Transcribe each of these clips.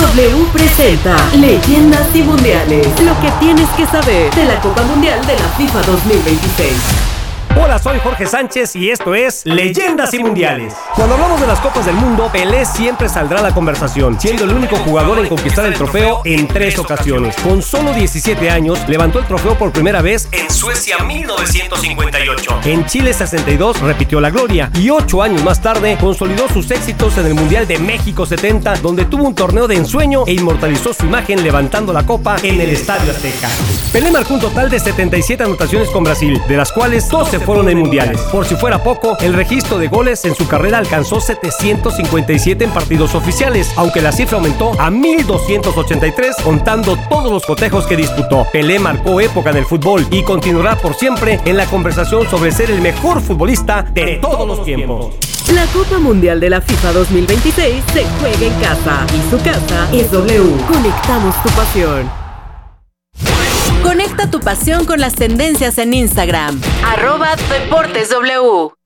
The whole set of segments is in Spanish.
W presenta Leyendas y Mundiales. Lo que tienes que saber de la Copa Mundial de la FIFA 2026. Hola, soy Jorge Sánchez y esto es Leyendas y Mundiales. Cuando hablamos de las Copas del Mundo, Pelé siempre saldrá a la conversación, siendo el único jugador en conquistar el trofeo en 3 ocasiones. Con solo 17 años, levantó el trofeo por primera vez en Suecia 1958. En Chile 62 repitió la gloria y 8 años más tarde consolidó sus éxitos en el Mundial de México 70, donde tuvo un torneo de ensueño e inmortalizó su imagen levantando la copa en el Estadio Azteca. Pelé marcó un total de 77 anotaciones con Brasil, de las cuales 12 fueron en mundiales. Por si fuera poco, el registro de goles en su carrera alcanzó 757 en partidos oficiales, aunque la cifra aumentó a 1283 contando todos los cotejos que disputó. Pelé marcó época en el fútbol y continuará por siempre en la conversación sobre ser el mejor futbolista de todos los tiempos. La Copa Mundial de la FIFA 2026 se juega en casa y su casa es W. Conectamos tu pasión. Conecta tu pasión con las tendencias en Instagram. @DeportesW.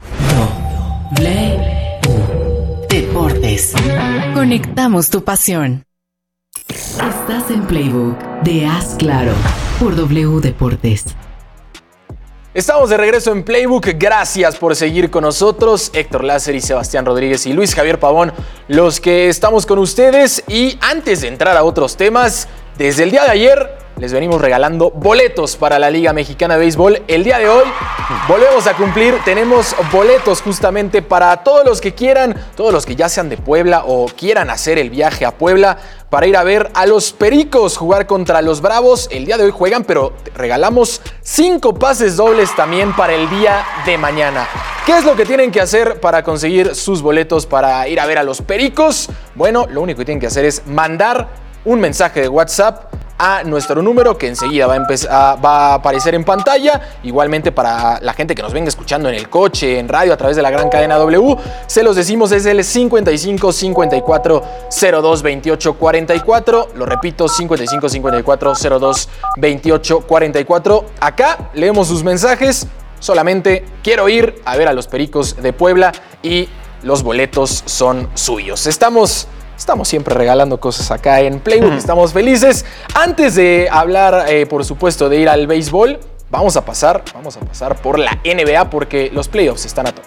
Deportes. Conectamos tu pasión. Estás en Playbook de Haz Claro por W Deportes. Estamos de regreso en Playbook, gracias por seguir con nosotros, Héctor Láser y Sebastián Rodríguez y Luis Javier Pavón, los que estamos con ustedes. Y antes de entrar a otros temas, desde el día de ayer les venimos regalando boletos para la Liga Mexicana de Béisbol. El día de hoy volvemos a cumplir, tenemos boletos justamente para todos los que quieran, todos los que ya sean de Puebla o quieran hacer el viaje a Puebla para ir a ver a los Pericos jugar contra los Bravos. El día de hoy juegan, pero regalamos 5 pases dobles también para el día de mañana. ¿Qué es lo que tienen que hacer para conseguir sus boletos para ir a ver a los Pericos? Bueno, lo único que tienen que hacer es mandar un mensaje de WhatsApp a nuestro número que enseguida va a aparecer en pantalla. Igualmente para la gente que nos venga escuchando en el coche, en radio, a través de la gran cadena W, se los decimos, es el 55 54 02 28 44. Lo repito, 55 54 02 28 44. Acá leemos sus mensajes. Solamente quiero ir a ver a los Pericos de Puebla y los boletos son suyos. Estamos siempre regalando cosas acá en Playbook, estamos felices. Antes de hablar, por supuesto, de ir al béisbol, vamos a pasar por la NBA porque los playoffs están a tope.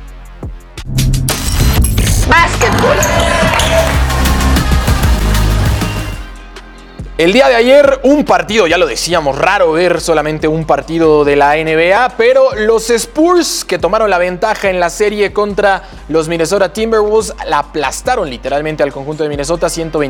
Básquetbol. El día de ayer, un partido, ya lo decíamos, raro ver solamente un partido de la NBA, pero los Spurs, que tomaron la ventaja en la serie contra los Minnesota Timberwolves, la aplastaron literalmente al conjunto de Minnesota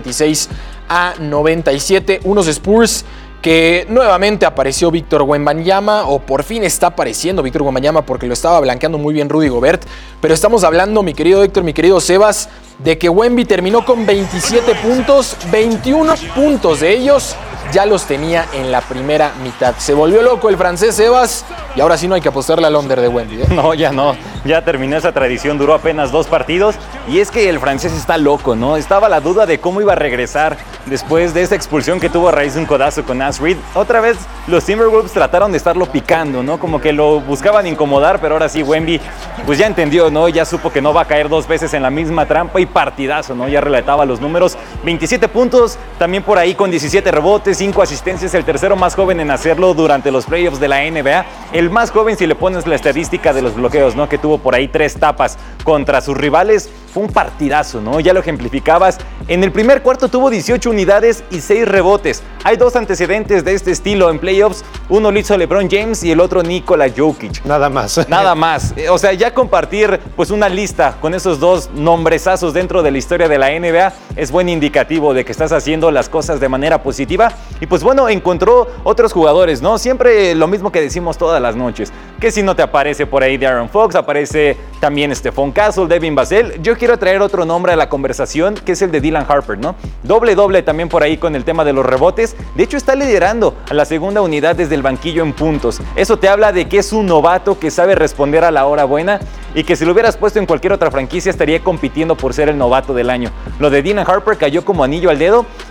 126-97. Unos Spurs que nuevamente apareció Víctor Wembanyama, o por fin está apareciendo Víctor Wembanyama porque lo estaba blanqueando muy bien Rudy Gobert. Pero estamos hablando, mi querido Héctor, mi querido Sebas, de que Wemby terminó con 27 puntos, 21 puntos de ellos ya los tenía en la primera mitad. Se volvió loco el francés, Sebas, y ahora sí no hay que apostarle al under de Wemby, ¿eh? No, ya terminó esa tradición, duró apenas 2 partidos, y es que el francés está loco, ¿no? Estaba la duda de cómo iba a regresar después de esa expulsión que tuvo a raíz de un codazo con Naz Reid. Otra vez los Timberwolves trataron de estarlo picando, ¿no? Como que lo buscaban incomodar, pero ahora sí Wemby pues ya entendió, ¿no? Ya supo que no va a caer 2 veces en la misma trampa, y partidazo, ¿no? Ya relataba los números, 27 puntos, también por ahí con 17 rebotes, 5 asistencias, el tercero más joven en hacerlo durante los playoffs de la NBA, el más joven si le pones la estadística de los bloqueos, ¿no? Que tuvo por ahí 3 tapas contra sus rivales. Fue un partidazo, ¿no? Ya lo ejemplificabas. En el primer cuarto tuvo 18 unidades y 6 rebotes. Hay 2 antecedentes de este estilo en playoffs. Uno lo hizo LeBron James y el otro Nikola Jokic. Nada más. Nada más. O sea, ya compartir pues una lista con esos 2 nombresazos dentro de la historia de la NBA es buen indicativo de que estás haciendo las cosas de manera positiva. Y pues bueno, encontró otros jugadores, ¿no? Siempre lo mismo que decimos todas las noches. Que si no te aparece por ahí De'Aaron Fox, aparece también Stephon Castle, Devin Vassell. Yo quiero traer otro nombre a la conversación, que es el de Dylan Harper, ¿no? Doble también por ahí con el tema de los rebotes. De hecho, está liderando a la segunda unidad desde el banquillo en puntos. Eso te habla de que es un novato que sabe responder a la hora buena y que si lo hubieras puesto en cualquier otra franquicia estaría compitiendo por ser el novato del año. Lo de Dylan Harper cayó como anillo al dedo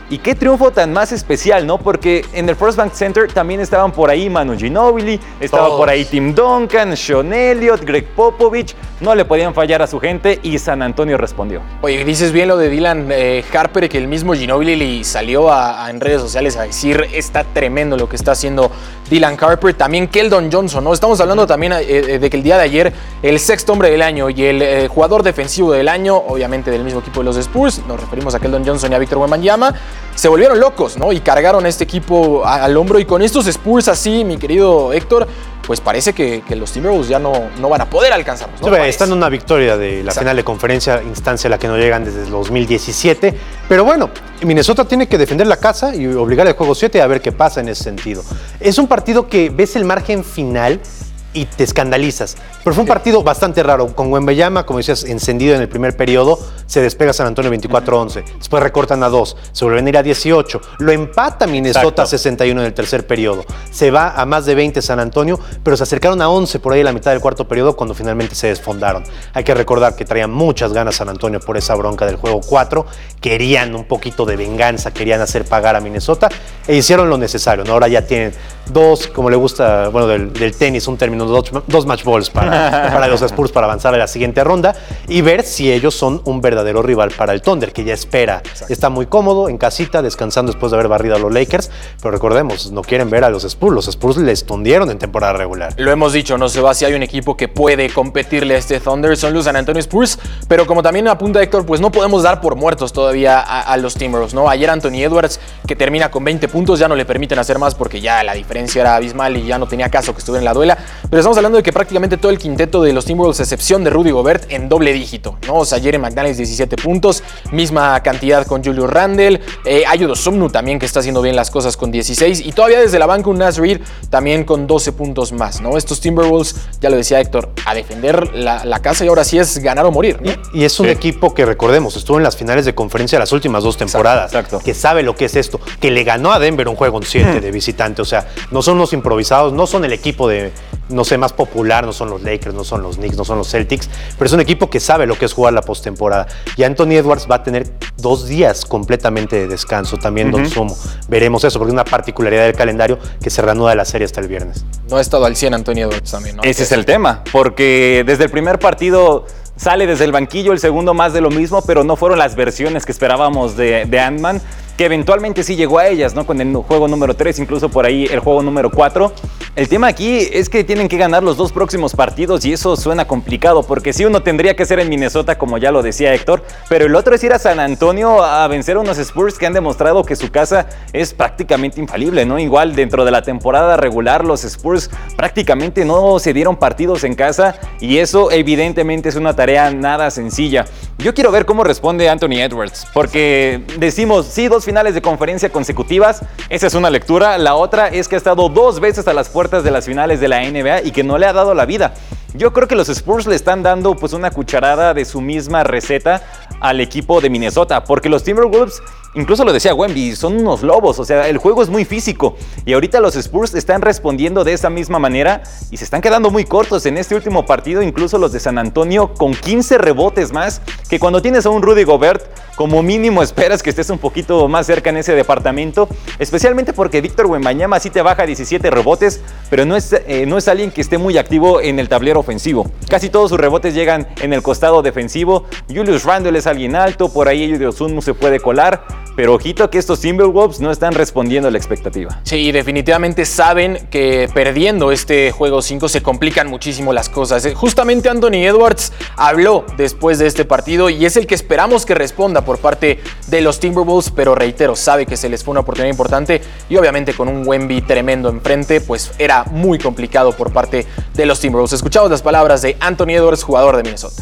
Y qué triunfo tan más especial, ¿no? Porque en el First Bank Center también estaban por ahí Manu Ginóbili, estaba por ahí Tim Duncan, Sean Elliott, Greg Popovich. No le podían fallar a su gente y San Antonio respondió. Oye, dices bien lo de Dylan Harper, que el mismo Ginóbili salió en redes sociales a decir está tremendo lo que está haciendo Dylan Harper. También Keldon Johnson, ¿no? Estamos hablando también de que el día de ayer el sexto hombre del año y el jugador defensivo del año, obviamente del mismo equipo de los Spurs, nos referimos a Keldon Johnson y a Victor Wembanyama, se volvieron locos, ¿no? Y cargaron a este equipo al hombro. Y con estos Spurs así, mi querido Héctor, pues parece que los Timberwolves ya no van a poder alcanzarlos, ¿no? Están en una victoria de la final de conferencia, instancia a la que no llegan desde el 2017. Pero bueno, Minnesota tiene que defender la casa y obligar al juego 7 a ver qué pasa en ese sentido. Es un partido que ves el margen final y te escandalizas. Pero fue un partido bastante raro. Con Wembanyama, como decías, encendido en el primer periodo, se despega San Antonio 24-11. Después recortan a 2. Se vuelven a ir a 18. Lo empata Minnesota 61 en el tercer periodo. Se va a más de 20 San Antonio, pero se acercaron a 11 por ahí en la mitad del cuarto periodo cuando finalmente se desfondaron. Hay que recordar que traían muchas ganas San Antonio por esa bronca del juego 4. Querían un poquito de venganza, querían hacer pagar a Minnesota e hicieron lo necesario, ¿no? Ahora ya tienen dos, como le gusta, bueno, del tenis, un término, dos match balls para los Spurs para avanzar a la siguiente ronda y ver si ellos son un verdadero rival para el Thunder, que ya espera. Exacto. Está muy cómodo en casita, descansando después de haber barrido a los Lakers, pero recordemos, no quieren ver a los Spurs. Los Spurs les tundieron en temporada regular. Lo hemos dicho, no se va si hay un equipo que puede competirle a este Thunder, son los San Antonio Spurs, pero como también apunta Héctor, pues no podemos dar por muertos todavía a los Timberwolves, ¿no? Ayer Anthony Edwards, que termina con 20 puntos, ya no le permiten hacer más porque ya la diferencia era abismal y ya no tenía caso que estuviera en la duela, pero estamos hablando de que prácticamente todo el quinteto de los Timberwolves, excepción de Rudy Gobert, en doble dígito, ¿no? O sea, Jaren McDaniels 17 puntos, misma cantidad con Julius Randle, Ayo Dosunmu también, que está haciendo bien las cosas con 16, y todavía desde la banca un Naz Reid también con 12 puntos más, ¿no? Estos Timberwolves, ya lo decía Héctor, a defender la casa y ahora sí es ganar o morir, ¿no? Y es un equipo que, recordemos, estuvo en las finales de conferencia las últimas 2 temporadas, exacto. Que sabe lo que es esto, que le ganó a Denver un juego en 7 de visitante, o sea, no son los improvisados, no son el equipo de, no sé, más popular, no son los Lakers, no son los Knicks, no son los Celtics, pero es un equipo que sabe lo que es jugar la postemporada. Y Anthony Edwards va a tener 2 días completamente de descanso, también Dosunmu. Veremos eso, porque es una particularidad del calendario que se reanuda la serie hasta el viernes. No ha estado al 100 Anthony Edwards también, ¿no? Ese es el tema, porque desde el primer partido sale desde el banquillo, el segundo más de lo mismo, pero no fueron las versiones que esperábamos de Ant-Man, que eventualmente sí llegó a ellas, ¿no? Con el juego número 3, incluso por ahí el juego número 4. El tema aquí es que tienen que ganar los 2 próximos partidos y eso suena complicado, porque sí, uno tendría que ser en Minnesota, como ya lo decía Héctor, pero el otro es ir a San Antonio a vencer a unos Spurs que han demostrado que su casa es prácticamente infalible, ¿no? Igual dentro de la temporada regular los Spurs prácticamente no se dieron partidos en casa y eso evidentemente es una tarea nada sencilla. Yo quiero ver cómo responde Anthony Edwards, porque decimos, sí, 2 finales de conferencia consecutivas, esa es una lectura. La otra es que ha estado 2 veces a las puertas de las finales de la NBA y que no le ha dado la vida. Yo creo que los Spurs le están dando pues una cucharada de su misma receta al equipo de Minnesota, porque los Timberwolves, incluso lo decía Wemby, son unos lobos, o sea, el juego es muy físico y ahorita los Spurs están respondiendo de esa misma manera y se están quedando muy cortos en este último partido, incluso los de San Antonio con 15 rebotes más, que cuando tienes a un Rudy Gobert, como mínimo esperas que estés un poquito más cerca en ese departamento, especialmente porque Victor Wembanyama sí te baja 17 rebotes, pero no es alguien que esté muy activo en el tablero ofensivo. Casi todos sus rebotes llegan en el costado defensivo. Julius Randle es alguien alto, por ahí Ayo Dosunmu se puede colar, pero ojito que estos Timberwolves no están respondiendo a la expectativa. Sí, definitivamente saben que perdiendo este juego 5 se complican muchísimo las cosas. Justamente Anthony Edwards habló después de este partido y es el que esperamos que responda por parte de los Timberwolves, pero reitero, sabe que se les fue una oportunidad importante y obviamente con un Wemby tremendo enfrente, pues era muy complicado por parte de los Timberwolves. Escuchamos las palabras de Anthony Edwards, jugador de Minnesota.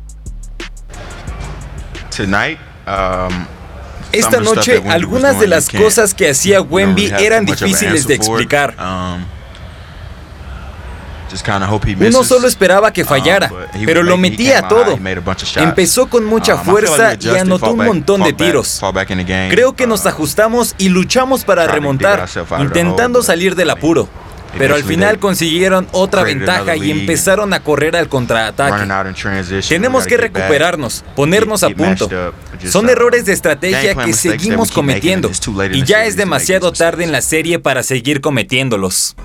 Esta noche, algunas de las cosas que hacía Wemby eran difíciles de explicar. Uno solo esperaba que fallara, pero lo metía todo. Empezó con mucha fuerza y anotó un montón de tiros. Creo que nos ajustamos y luchamos para remontar, intentando salir del apuro. pero al final consiguieron otra ventaja y empezaron a correr al contraataque. Tenemos que recuperarnos, ponernos a punto. Son errores de estrategia que seguimos cometiendo y ya es demasiado tarde en la serie para seguir cometiéndolos.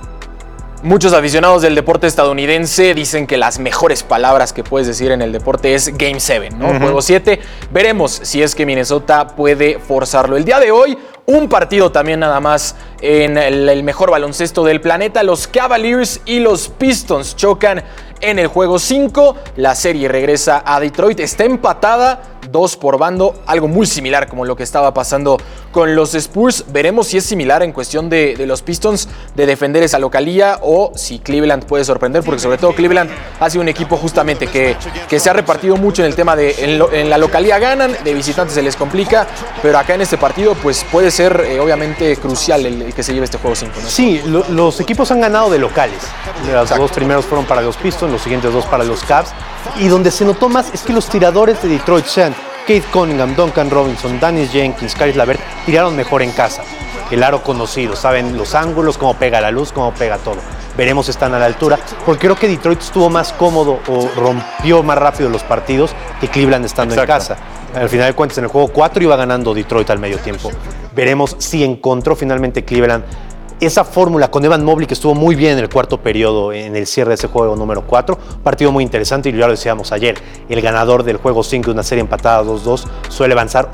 Muchos aficionados del deporte estadounidense dicen que las mejores palabras que puedes decir en el deporte es Game 7, ¿no? Juego 7. Veremos si es que Minnesota puede forzarlo. El día de hoy, un partido también nada más en el mejor baloncesto del planeta. Los Cavaliers y los Pistons chocan en el juego 5. La serie regresa a Detroit. Está empatada, 2 por bando, algo muy similar como lo que estaba pasando con los Spurs. Veremos si es similar en cuestión de los Pistons de defender esa localía o si Cleveland puede sorprender, porque sobre todo Cleveland ha sido un equipo justamente que se ha repartido mucho en el tema de en la localía ganan, de visitantes se les complica, pero acá en este partido pues puede ser obviamente crucial el que se lleve este juego 5, ¿no? Sí, los equipos han ganado de locales. Los dos primeros fueron para los Pistons, los siguientes 2 para los Cavs. Y donde se notó más es que los tiradores de Detroit, sean Cade Cunningham, Duncan Robinson, Dennis Jenkins, Caris LeVert, tiraron mejor en casa. El aro conocido, saben los ángulos, cómo pega la luz, cómo pega todo. Veremos si están a la altura, porque creo que Detroit estuvo más cómodo o rompió más rápido los partidos que Cleveland estando en casa. Al final de cuentas, en el juego 4 iba ganando Detroit al medio tiempo. Veremos si encontró finalmente Cleveland esa fórmula con Evan Mobley, que estuvo muy bien en el cuarto periodo en el cierre de ese juego número 4. Partido muy interesante y ya lo decíamos ayer. El ganador del juego 5 de una serie empatada 2-2 suele avanzar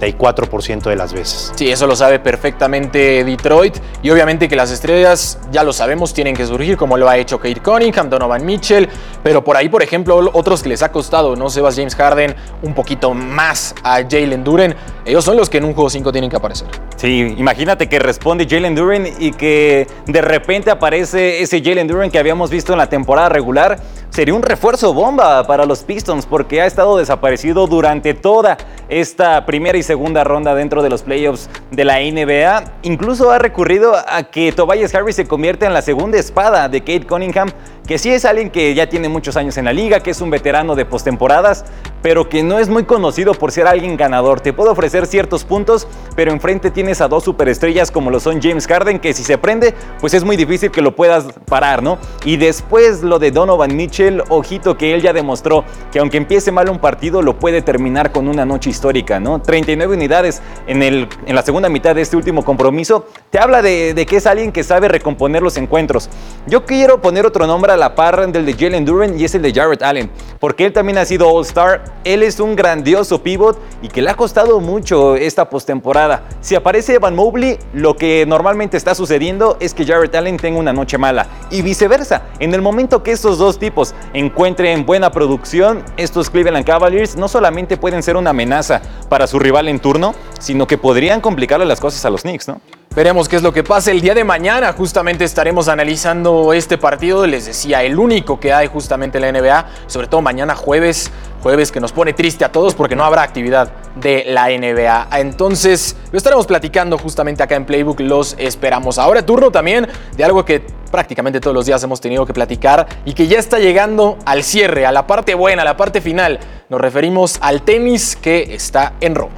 84% de las veces. Sí, eso lo sabe perfectamente Detroit. Y obviamente que las estrellas, ya lo sabemos, tienen que surgir, como lo ha hecho Cade Cunningham, Donovan Mitchell. Pero por ahí, por ejemplo, otros que les ha costado, ¿no? Sebas, James Harden, un poquito más a Jalen Duren. Ellos son los que en un juego 5 tienen que aparecer. Sí, imagínate que responde Jalen Duren y que de repente aparece ese Jalen Duren que habíamos visto en la temporada regular. Sería un refuerzo bomba para los Pistons porque ha estado desaparecido durante toda esta primera y segunda ronda dentro de los playoffs de la NBA. Incluso ha recurrido a que Tobias Harris se convierta en la segunda espada de Cade Cunningham, que sí es alguien que ya tiene muchos años en la liga, que es un veterano de postemporadas, pero que no es muy conocido por ser alguien ganador. Te puede ofrecer ciertos puntos, pero enfrente tienes a 2 superestrellas como lo son James Harden, que si se prende, pues es muy difícil que lo puedas parar, ¿no? Y después lo de Donovan Mitchell, ojito que él ya demostró que aunque empiece mal un partido, lo puede terminar con una noche histórica, ¿no? 39 unidades en la segunda mitad de este último compromiso, te habla de que es alguien que sabe recomponer los encuentros. Yo quiero poner otro nombre a la par del de Jalen Duren y es el de Jarrett Allen, porque él también ha sido All-Star. Él es un grandioso pivot y que le ha costado mucho esta postemporada. Si aparece Evan Mobley, lo que normalmente está sucediendo es que Jarrett Allen tenga una noche mala y viceversa. En el momento que estos dos tipos encuentren buena producción, estos Cleveland Cavaliers no solamente pueden ser una amenaza para su rival en turno, sino que podrían complicarle las cosas a los Knicks, ¿no? Veremos qué es lo que pasa el día de mañana. Justamente estaremos analizando este partido. Les decía, el único que hay justamente en la NBA, sobre todo mañana jueves que nos pone triste a todos porque no habrá actividad de la NBA. Entonces, lo estaremos platicando justamente acá en Playbook. Los esperamos. Ahora turno también de algo que prácticamente todos los días hemos tenido que platicar y que ya está llegando al cierre, a la parte buena, a la parte final. Nos referimos al tenis que está en Roma.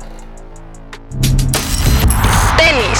Tenis.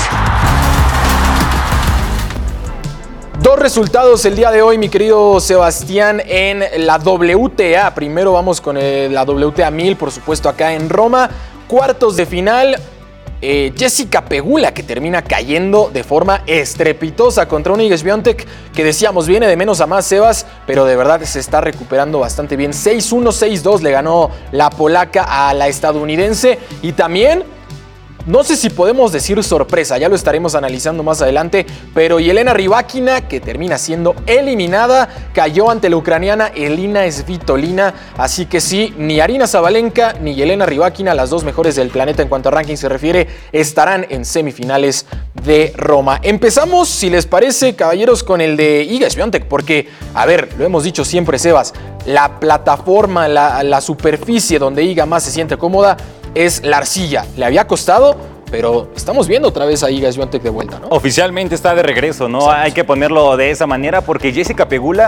2 resultados el día de hoy, mi querido Sebastián, en la WTA. Primero vamos con la WTA 1000, por supuesto, acá en Roma. Cuartos de final, Jessica Pegula, que termina cayendo de forma estrepitosa contra una Iga Świątek que decíamos viene de menos a más, Sebas, pero de verdad se está recuperando bastante bien. 6-1, 6-2 le ganó la polaca a la estadounidense y también... No sé si podemos decir sorpresa, ya lo estaremos analizando más adelante, pero Jelena Rybakina, que termina siendo eliminada, cayó ante la ucraniana Elina Svitolina, así que sí, ni Aryna Sabalenka ni Jelena Rybakina, las dos mejores del planeta en cuanto a ranking se refiere, estarán en semifinales de Roma. Empezamos, si les parece, caballeros, con el de Iga Świątek, porque, a ver, lo hemos dicho siempre, Sebas, la plataforma, la superficie donde Iga más se siente cómoda es la arcilla. Le había costado, pero estamos viendo otra vez a Iga Świątek de vuelta, ¿no? Oficialmente está de regreso, ¿no? Exacto. Hay que ponerlo de esa manera porque Jessica Pegula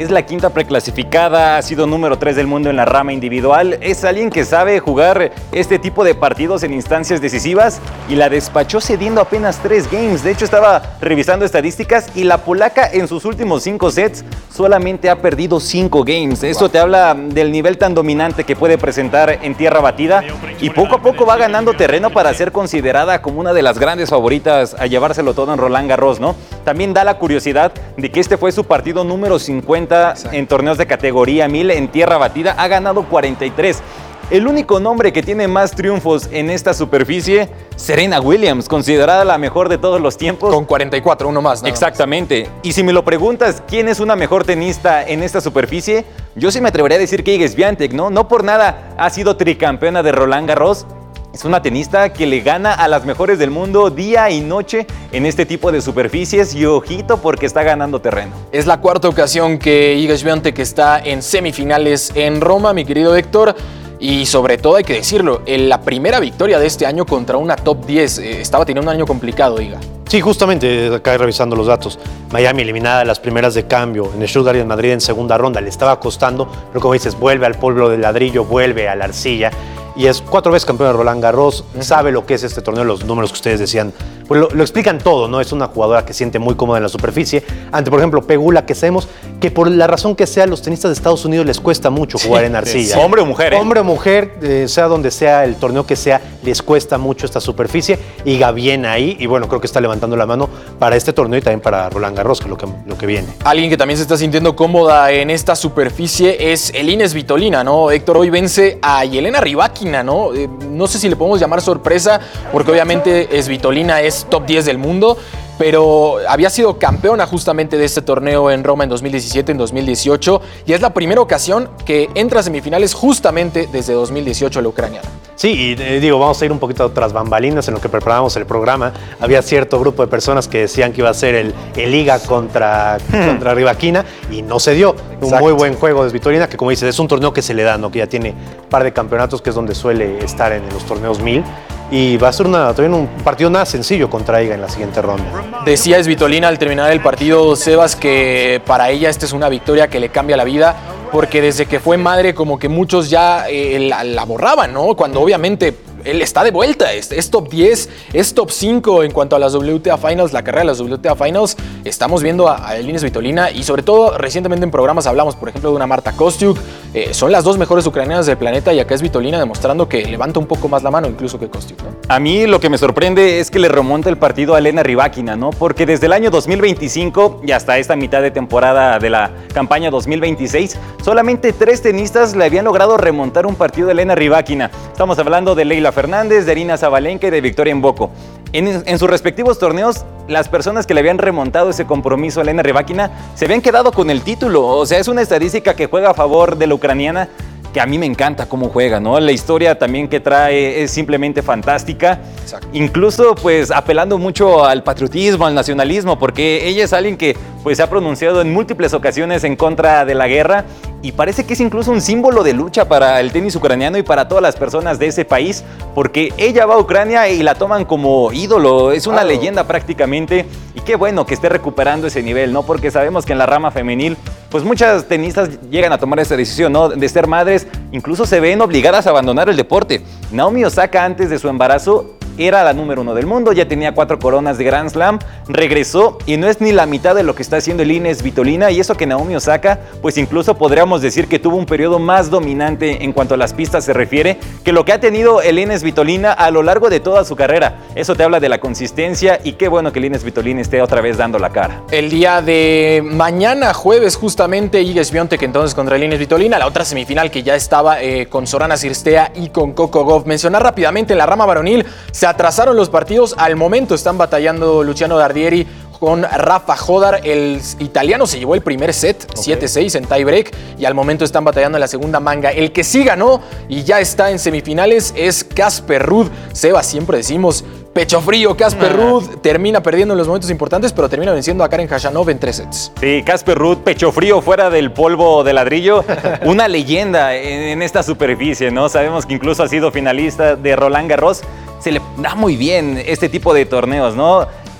es la quinta preclasificada, ha sido número 3 del mundo en la rama individual. Es alguien que sabe jugar este tipo de partidos en instancias decisivas y la despachó cediendo apenas 3 games. De hecho, estaba revisando estadísticas y la polaca en sus últimos 5 sets solamente ha perdido 5 games. Eso te habla del nivel tan dominante que puede presentar en tierra batida y poco a poco va ganando terreno para ser considerada como una de las grandes favoritas a llevárselo todo en Roland Garros, ¿no? También da la curiosidad de que este fue su partido número 50 en torneos de categoría 1000 en tierra batida, ha ganado 43. El único nombre que tiene más triunfos en esta superficie, Serena Williams, considerada la mejor de todos los tiempos. Con 44, uno más. Exactamente. Y si me lo preguntas, ¿quién es una mejor tenista en esta superficie? Yo sí me atrevería a decir que Iga Swiatek, ¿no? No por nada ha sido tricampeona de Roland Garros. Es una tenista que le gana a las mejores del mundo día y noche en este tipo de superficies y ojito porque está ganando terreno. Es la cuarta ocasión que Iga Swiatek está en semifinales en Roma, mi querido Héctor. Y sobre todo hay que decirlo, la primera victoria de este año contra una top 10. Estaba teniendo un año complicado, Iga. Sí, justamente, acá revisando los datos. Miami eliminada las primeras de cambio, en el Stuttgart y en Madrid en segunda ronda. Le estaba costando, pero como dices, vuelve al polvo de ladrillo, vuelve a la arcilla. Y es 4 veces campeón de Roland Garros, sabe lo que es este torneo, los números que ustedes decían, pues lo explican todo, ¿no? Es una jugadora que siente muy cómoda en la superficie. Ante, por ejemplo, Pegula, que sabemos que por la razón que sea, a los tenistas de Estados Unidos les cuesta mucho jugar en arcilla. Hombre o mujer, ¿eh? Hombre o mujer, sea donde sea, el torneo que sea, les cuesta mucho esta superficie. Iga bien ahí, y bueno, creo que está levantando la mano para este torneo y también para Roland Garros, que es lo que viene. Alguien que también se está sintiendo cómoda en esta superficie es Elina Svitolina, ¿no? Héctor hoy vence a Jelena Rybakina, ¿no? No sé si le podemos llamar sorpresa, porque obviamente Svitolina es top 10 del mundo, pero había sido campeona justamente de este torneo en Roma en 2017, en 2018, y es la primera ocasión que entra a semifinales justamente desde 2018 la ucraniana. Sí, y digo, vamos a ir un poquito tras bambalinas en lo que preparábamos el programa. Había cierto grupo de personas que decían que iba a ser el Iga contra Rybakina y no se dio. Exacto. Un muy buen juego de Svitolina, que como dices, es un torneo que se le da, ¿no? Que ya tiene un par de campeonatos, que es donde suele estar en los torneos 1000. Y va a ser también un partido nada sencillo contra Iga en la siguiente ronda. Decía Svitolina al terminar el partido, Sebas, que para ella esta es una victoria que le cambia la vida, porque desde que fue madre como que muchos ya la borraban, ¿no? Cuando obviamente él está de vuelta, es top 10, es top 5 en cuanto a las WTA Finals, la carrera de las WTA Finals. Estamos viendo a Elina Svitolina y sobre todo recientemente en programas hablamos, por ejemplo, de una Marta Kostyuk. Son las 2 mejores ucranianas del planeta y acá es Svitolina demostrando que levanta un poco más la mano incluso que Kostyuk, ¿no? A mí lo que me sorprende es que le remonta el partido a Elena Rybakina, ¿no? Porque desde el año 2025 y hasta esta mitad de temporada de la campaña 2026, solamente 3 tenistas le habían logrado remontar un partido de Elena Rybakina. Estamos hablando de Leylah Fernández, de Aryna Sabalenka y de Victoria Mboko. En sus respectivos torneos, las personas que le habían remontado ese compromiso a Elena Rybakina se habían quedado con el título. O sea, es una estadística que juega a favor de la ucraniana, que a mí me encanta cómo juega, ¿no? La historia también que trae es simplemente fantástica. Exacto. Incluso, pues, apelando mucho al patriotismo, al nacionalismo, porque ella es alguien que, pues, se ha pronunciado en múltiples ocasiones en contra de la guerra y parece que es incluso un símbolo de lucha para el tenis ucraniano y para todas las personas de ese país, porque ella va a Ucrania y la toman como ídolo, es una leyenda prácticamente, y qué bueno que esté recuperando ese nivel, ¿no? Porque sabemos que en la rama femenil, pues muchas tenistas llegan a tomar esa decisión, ¿no? De ser madres, incluso se ven obligadas a abandonar el deporte. Naomi Osaka, antes de su embarazo, era la número 1 del mundo, ya tenía 4 coronas de Grand Slam, regresó y no es ni la mitad de lo que está haciendo Elina Svitolina, y eso que Naomi Osaka, pues incluso podríamos decir que tuvo un periodo más dominante en cuanto a las pistas se refiere, que lo que ha tenido Elina Svitolina a lo largo de toda su carrera. Eso te habla de la consistencia y qué bueno que Elina Svitolina esté otra vez dando la cara. El día de mañana, jueves, justamente, Iga Swiatek entonces contra Elina Svitolina, la otra semifinal que ya estaba con Sorana Cirstea y con Coco Gauff. Mencionar rápidamente en la rama varonil, se atrasaron los partidos, al momento están batallando Luciano Dardieri con Rafa Hodar. El italiano se llevó el primer set, 7-6 en tiebreak, y al momento están batallando en la segunda manga. El que sí ganó y ya está en semifinales es Casper Ruud. Seba, siempre decimos pecho frío. Casper Ruud termina perdiendo en los momentos importantes, pero termina venciendo a Karen Khachanov en 3 sets. Sí, Casper Ruud, pecho frío fuera del polvo de ladrillo, una leyenda en esta superficie, ¿no? Sabemos que incluso ha sido finalista de Roland Garros. Se le da muy bien este tipo de torneos, ¿no?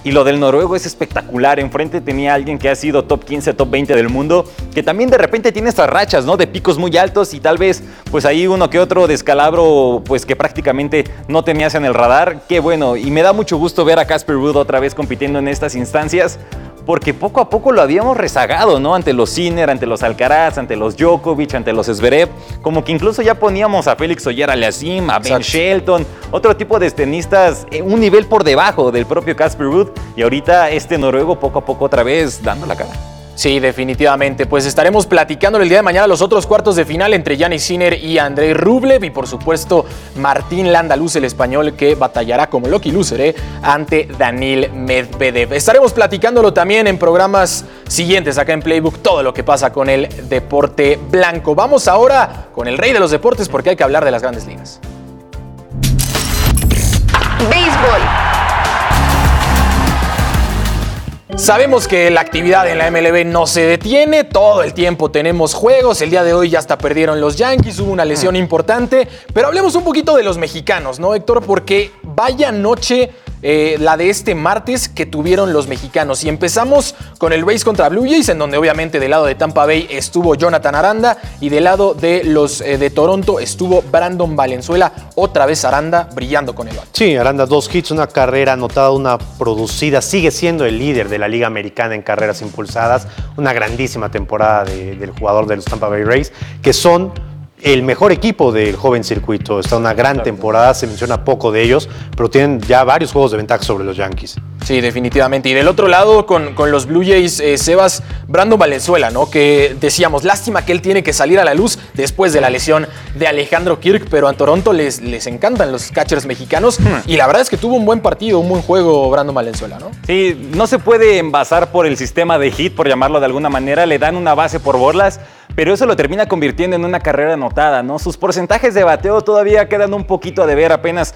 Y lo del noruego es espectacular. Enfrente tenía a alguien que ha sido top 15, top 20 del mundo, que también de repente tiene estas rachas, ¿no? De picos muy altos y tal vez, pues ahí uno que otro descalabro, pues que prácticamente no tenías en el radar. Qué bueno. Y me da mucho gusto ver a Casper Ruud otra vez compitiendo en estas instancias, porque poco a poco lo habíamos rezagado, ¿no? Ante los Sinner, ante los Alcaraz, ante los Djokovic, ante los Zverev, como que incluso ya poníamos a Félix Auger-Aliassime, a Ben Shelton, otro tipo de tenistas, un nivel por debajo del propio Casper Ruud, y ahorita este noruego poco a poco otra vez dando la cara. Sí, definitivamente. Pues estaremos platicando el día de mañana los otros cuartos de final entre Jannik Sinner y Andrei Rublev y por supuesto Martín Landaluz, el español, que batallará como lucky loser ante Daniil Medvedev. Estaremos platicándolo también en programas siguientes acá en Playbook, todo lo que pasa con el deporte blanco. Vamos ahora con el rey de los deportes porque hay que hablar de las grandes ligas. Béisbol. Sabemos que la actividad en la MLB no se detiene, todo el tiempo tenemos juegos, el día de hoy ya hasta perdieron los Yankees, hubo una lesión importante, pero hablemos un poquito de los mexicanos, ¿no, Héctor? Porque vaya noche la de este martes que tuvieron los mexicanos. Y empezamos con el Rays contra Blue Jays, en donde obviamente del lado de Tampa Bay estuvo Jonathan Aranda y del lado de los de Toronto estuvo Brandon Valenzuela. Otra vez Aranda brillando con el bat. Sí, Aranda 2 hits, una carrera anotada, una producida. Sigue siendo el líder de la Liga Americana en carreras impulsadas. Una grandísima temporada del jugador de los Tampa Bay Rays, que son el mejor equipo del joven circuito. Está una gran temporada, se menciona poco de ellos, pero tienen ya varios juegos de ventaja sobre los Yankees. Sí, definitivamente. Y del otro lado, con los Blue Jays, Sebas, Brandon Valenzuela, ¿no? Que decíamos, lástima que él tiene que salir a la luz después de la lesión de Alejandro Kirk, pero a Toronto les encantan los catchers mexicanos. Y la verdad es que tuvo un buen partido, un buen juego Brandon Valenzuela, ¿no? Sí, no se puede envasar por el sistema de hit, por llamarlo de alguna manera. Le dan una base por bolas, pero eso lo termina convirtiendo en una carrera anotada, ¿no? Sus porcentajes de bateo todavía quedan un poquito a deber, apenas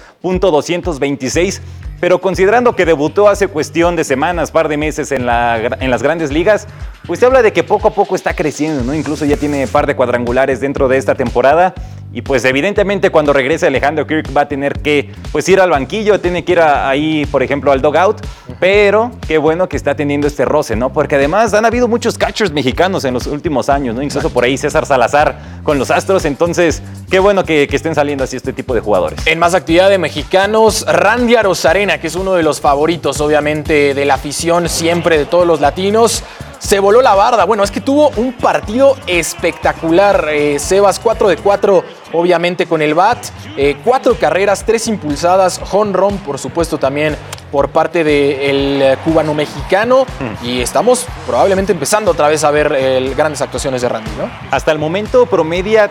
.226, pero considerando que debutó hace cuestión de semanas, par de meses en las grandes ligas, pues se habla de que poco a poco está creciendo, ¿no? Incluso ya tiene par de cuadrangulares dentro de esta temporada. Y pues evidentemente cuando regrese Alejandro Kirk va a tener que pues ir al banquillo, tiene que ir ahí, por ejemplo, al dugout. Pero qué bueno que está teniendo este roce, ¿no? Porque además han habido muchos catchers mexicanos en los últimos años, ¿no? Incluso por ahí César Salazar con los Astros. Entonces, qué bueno que estén saliendo así este tipo de jugadores. En más actividad de mexicanos, Randy Arozarena, que es uno de los favoritos, obviamente, de la afición siempre de todos los latinos, se voló la barda. Bueno, es que tuvo un partido espectacular. Sebas, 4 de 4, obviamente, con el bat. 4 carreras, 3 impulsadas, home run, por supuesto, también por parte del cubano-mexicano. Y estamos probablemente empezando otra vez a ver grandes actuaciones de Randy, ¿no? Hasta el momento promedia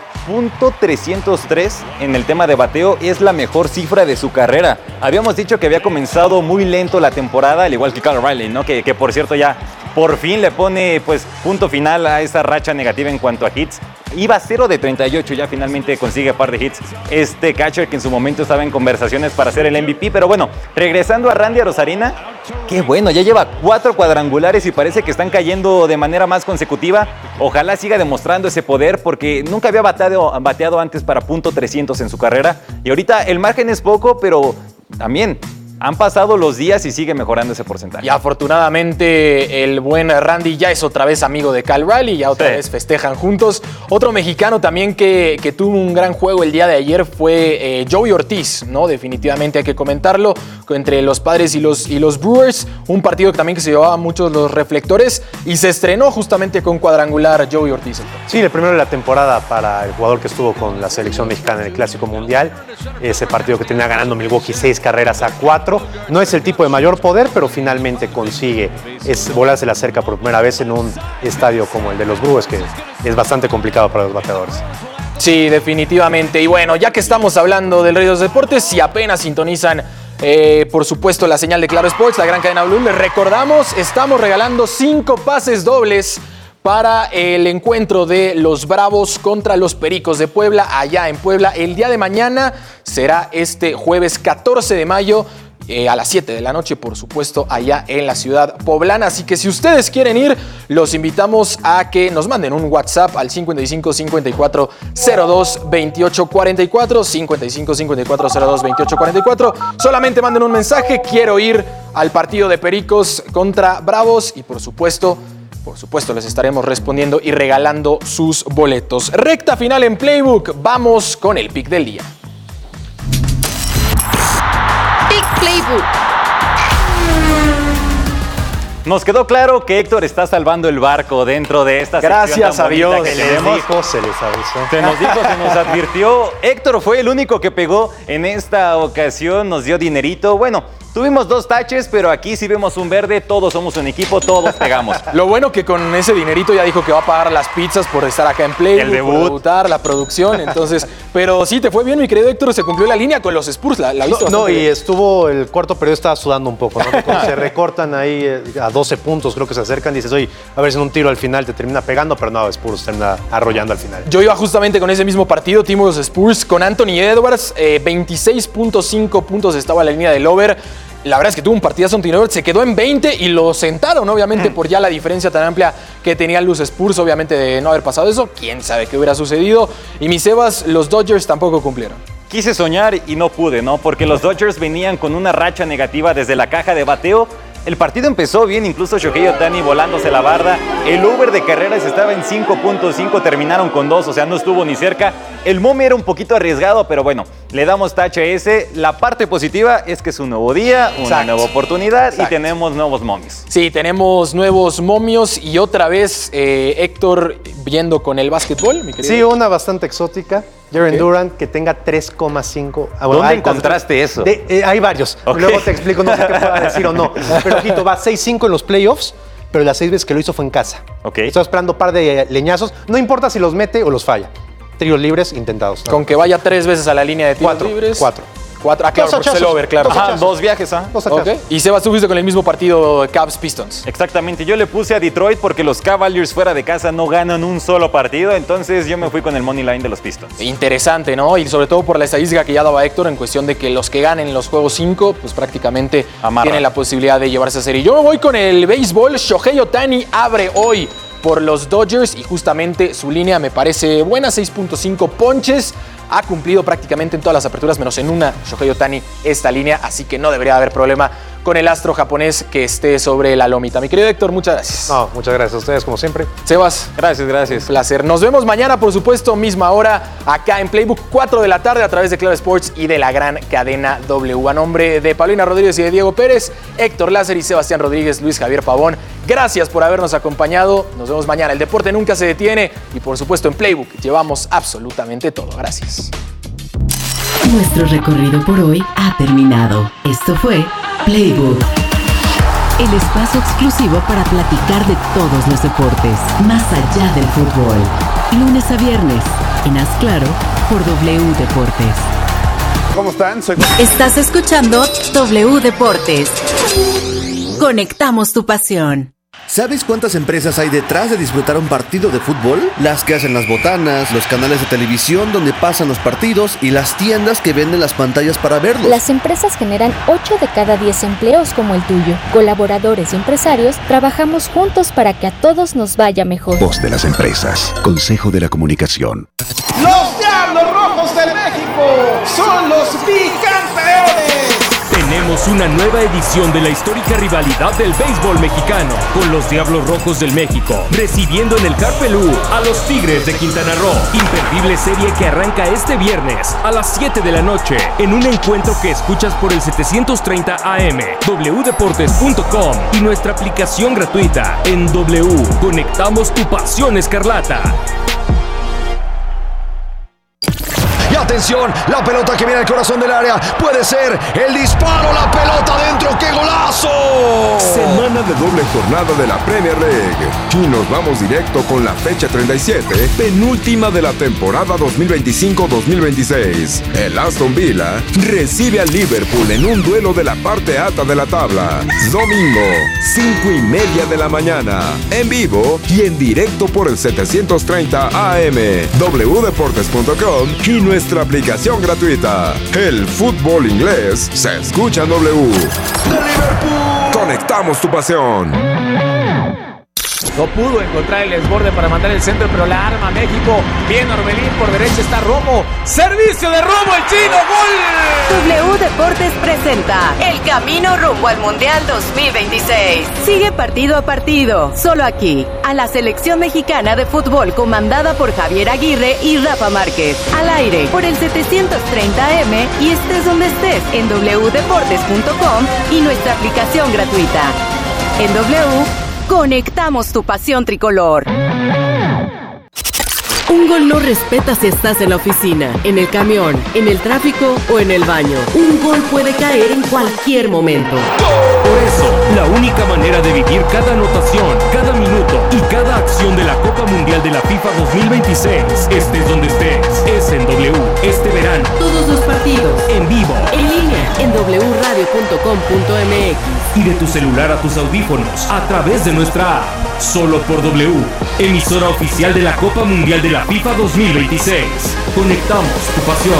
.303 en el tema de bateo. Es la mejor cifra de su carrera. Habíamos dicho que había comenzado muy lento la temporada, al igual que Kyle O'Reilly, ¿no? Que por cierto ya por fin le pone pues punto final a esa racha negativa en cuanto a hits. Iba 0 de 38, ya finalmente consigue par de hits este catcher que en su momento estaba en conversaciones para ser el MVP. Pero bueno, regresando a Randy Arozarena, qué bueno, ya lleva 4 cuadrangulares y parece que están cayendo de manera más consecutiva. Ojalá siga demostrando ese poder porque nunca había bateado antes para .300 en su carrera. Y ahorita el margen es poco, pero también han pasado los días y sigue mejorando ese porcentaje. Y afortunadamente el buen Randy ya es otra vez amigo de Cal Raleigh, ya otra vez festejan juntos. Otro mexicano también que tuvo un gran juego el día de ayer fue Joey Ortiz, ¿no? Definitivamente hay que comentarlo, entre los Padres y los Brewers. Un partido también que se llevaba muchos los reflectores y se estrenó justamente con cuadrangular Joey Ortiz. Sí, el primero de la temporada para el jugador que estuvo con la selección mexicana en el Clásico Mundial. Ese partido que tenía ganando Milwaukee 6 carreras a 4. No es el tipo de mayor poder, pero finalmente consigue volarse la cerca por primera vez en un estadio como el de los Brewers, que es bastante complicado para los bateadores. Sí, definitivamente. Y bueno, ya que estamos hablando del rey de los deportes, si apenas sintonizan, por supuesto, la señal de Claro Sports, la gran cadena Blue, les recordamos, estamos regalando 5 pases dobles para el encuentro de los Bravos contra los Pericos de Puebla, allá en Puebla. El día de mañana será este jueves 14 de mayo. a las 7 de la noche, por supuesto, allá en la ciudad poblana. Así que si ustedes quieren ir, los invitamos a que nos manden un WhatsApp al 55 54 02 28 44, 55 54 02 28 44. Solamente manden un mensaje: quiero ir al partido de Pericos contra Bravos, y por supuesto les estaremos respondiendo y regalando sus boletos. Recta final en Playbook. Vamos con el pick del día. Pick Playbook. Nos quedó claro que Héctor está salvando el barco dentro de esta Gracias sección a Dios. que tenemos. Se les avisó. Se nos dijo, se nos advirtió. Héctor fue el único que pegó en esta ocasión, nos dio dinerito. Bueno, tuvimos 2 taches, pero aquí si vemos un verde, todos somos un equipo, todos pegamos. Lo bueno que con ese dinerito ya dijo que va a pagar las pizzas por estar acá en Playbook, el debut, por debutar, la producción, entonces, pero sí, te fue bien, mi querido Héctor, se cumplió la línea con los Spurs, la viste No, y bien. estuvo el cuarto periodo, estaba sudando un poco, ¿no? Cuando se recortan ahí a 12 puntos, creo que se acercan, dices, oye, a ver si en un tiro al final te termina pegando, pero no, Spurs termina arrollando al final. Yo iba justamente con ese mismo partido, Team los Spurs, con Anthony Edwards, 26.5 puntos estaba la línea del over. La verdad es que tuvo un partidazo Anthony Edwards, se quedó en 20 y lo sentaron, obviamente, por ya la diferencia tan amplia que tenían los Spurs, obviamente, de no haber pasado eso. Quién sabe qué hubiera sucedido. Y mis Sebas, los Dodgers tampoco cumplieron. Quise soñar y no pude, ¿no? Porque los Dodgers venían con una racha negativa desde la caja de bateo. El partido empezó bien, incluso Shohei Ohtani volándose la barda. El over de carreras estaba en 5.5, terminaron con 2, o sea, no estuvo ni cerca. El momio era un poquito arriesgado, pero bueno, le damos tache a ese. La parte positiva es que es un nuevo día, una nueva oportunidad y tenemos nuevos momios. Sí, tenemos nuevos momios y otra vez Héctor viendo con el básquetbol, mi querido. Sí, una bastante exótica. Jaren Durant, que tenga 3,5. ¿Dónde encontraste eso? Hay varios. Okay. Luego te explico, no sé qué pueda decir o no. Pero ojito, va 6-5 en los playoffs, pero las 6 veces que lo hizo fue en casa. Okay. Estaba esperando un par de leñazos. No importa si los mete o los falla. Tiros libres intentados. Con que vaya 3 veces a la línea de tiros libres. 4. Ah, claro, porque es el over, claro. Ajá, 2 viajes, ¿ah? Okay. Y Sebas, tú fuiste con el mismo partido Cavs-Pistons. Exactamente, yo le puse a Detroit porque los Cavaliers fuera de casa no ganan un solo partido, entonces yo me fui con el money line de los Pistons. Interesante, ¿no? Y sobre todo por la estadística que ya daba Héctor en cuestión de que los que ganen los juegos 5, pues prácticamente tienen la posibilidad de llevarse a serie. Yo me voy con el béisbol. Shohei Ohtani abre hoy por los Dodgers y justamente su línea me parece buena, 6.5 ponches. Ha cumplido prácticamente en todas las aperturas, menos en una, Shohei Ohtani, esta línea, así que no debería haber problema con el astro japonés que esté sobre la lomita. Mi querido Héctor, muchas gracias. No, muchas gracias a ustedes, como siempre. Sebas. Gracias. Un placer. Nos vemos mañana, por supuesto, misma hora, acá en Playbook, 4 de la tarde, a través de Claro Sports y de la gran cadena W. A nombre de Paulina Rodríguez y de Diego Pérez, Héctor Lázaro y Sebastián Rodríguez, Luis Javier Pavón, gracias por habernos acompañado. Nos vemos mañana. El deporte nunca se detiene y, por supuesto, en Playbook llevamos absolutamente todo. Gracias. Nuestro recorrido por hoy ha terminado. Esto fue Playbook, el espacio exclusivo para platicar de todos los deportes, más allá del fútbol. Lunes a viernes, en Haz Claro, por W Deportes. ¿Cómo están? Estás escuchando W Deportes. Conectamos tu pasión. ¿Sabes cuántas empresas hay detrás de disfrutar un partido de fútbol? Las que hacen las botanas, los canales de televisión donde pasan los partidos y las tiendas que venden las pantallas para verlos. Las empresas generan 8 de cada 10 empleos como el tuyo. Colaboradores y empresarios trabajamos juntos para que a todos nos vaya mejor. Voz de las empresas. Consejo de la Comunicación. ¡Los Diablos Rojos de México son los bicampeones! Tenemos una nueva edición de la histórica rivalidad del béisbol mexicano, con los Diablos Rojos del México, recibiendo en el Carpelú a los Tigres de Quintana Roo. Imperdible serie que arranca este viernes a las 7 de la noche, en un encuentro que escuchas por el 730 AM, wdeportes.com y nuestra aplicación gratuita en W. Conectamos tu pasión escarlata. Y atención, la pelota que viene al corazón del área. Puede ser el disparo, la pelota dentro. ¡Qué golazo! Semana de doble jornada de la Premier League. Y nos vamos directo con la fecha 37, penúltima de la temporada 2025-2026. El Aston Villa recibe al Liverpool en un duelo de la parte alta de la tabla. Domingo, 5:30 de la mañana, en vivo y en directo por el 730 AM, wdeportes.com y nuestra aplicación gratuita. El fútbol inglés se escucha en W. ¡De Liverpool! Conectamos tu pasión. No pudo encontrar el desborde para mandar el centro, pero la arma México. Bien Orbelín, por derecha está Romo. Servicio de Romo, el chino, ¡gol! W Deportes presenta el camino rumbo al Mundial 2026. Sigue partido a partido, solo aquí, a la selección mexicana de fútbol comandada por Javier Aguirre y Rafa Márquez. Al aire, por el 730M y estés donde estés, en wdeportes.com y nuestra aplicación gratuita. En W, conectamos tu pasión tricolor. Un gol no respeta si estás en la oficina, en el camión, en el tráfico o en el baño. Un gol puede caer en cualquier momento. Por eso, la única manera de vivir cada anotación, cada minuto y cada acción de la Copa Mundial de la FIFA 2026, estés donde estés, es en W. Este verano, todos los partidos, en vivo, en línea, en wradio.com.mx y de tu celular a tus audífonos, a través de nuestra app. Solo por W, emisora oficial de la Copa Mundial de la FIFA 2026. Conectamos tu pasión.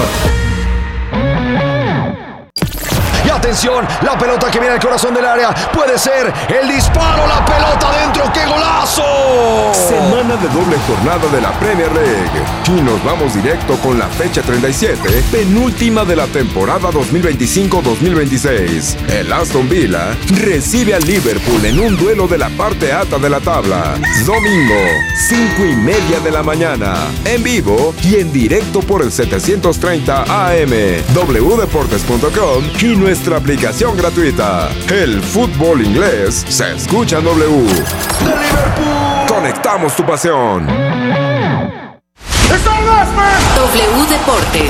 Y atención, la pelota que viene al corazón del área. Puede ser el disparo, la pelota dentro. ¡Qué golazo! Semana de doble jornada de la Premier League. Y nos vamos directo con la fecha 37, penúltima de la temporada 2025-2026. El Aston Villa recibe al Liverpool en un duelo de la parte alta de la tabla. Domingo, 5:30 de la mañana, en vivo y en directo por el 730 AM, wdeportes.com y nuestra aplicación gratuita. El fútbol inglés se escucha en W. ¡De Liverpool! Conectamos tu pasión. W Deportes.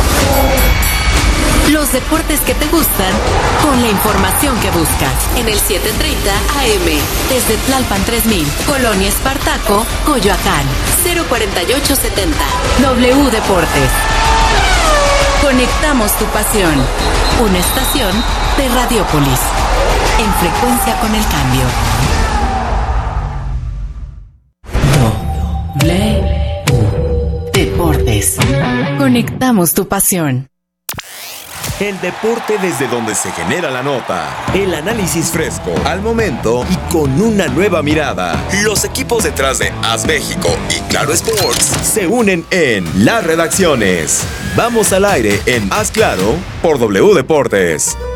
Los deportes que te gustan, con la información que buscas. En el 730 AM, desde Tlalpan 3000, Colonia Espartaco, Coyoacán, 04870. W Deportes. Conectamos tu pasión. Una estación de Radiópolis. En frecuencia con el cambio. Deportes. Conectamos tu pasión. El deporte desde donde se genera la nota. El análisis fresco, al momento y con una nueva mirada. Los equipos detrás de AS México y Claro Sports se unen en las redacciones. Vamos al aire en Haz Claro por W Deportes.